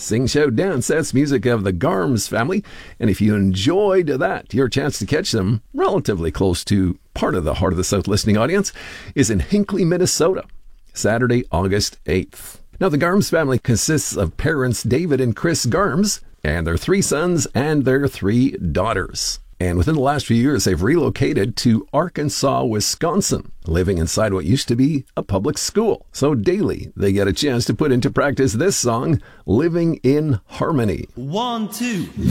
Sing, Shout, Dance, that's music of the Garms family. And if you enjoyed that, your chance to catch them relatively close to part of the Heart of the South listening audience is in Hinckley, Minnesota, Saturday, August 8th. Now, the Garms family consists of parents David and Chris Garms and their 3 sons and their 3 daughters. And within the last few years, they've relocated to Arkansas, Wisconsin, living inside what used to be a public school. So daily, they get a chance to put into practice this song, Living in Harmony. 1, 2.